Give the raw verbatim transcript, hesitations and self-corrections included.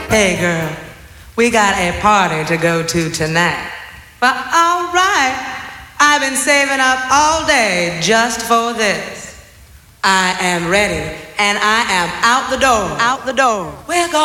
Hey girl, we got a party to go to tonight. But all right, I've been saving up all day just for this. I am ready and I am out the door, out the door. We're going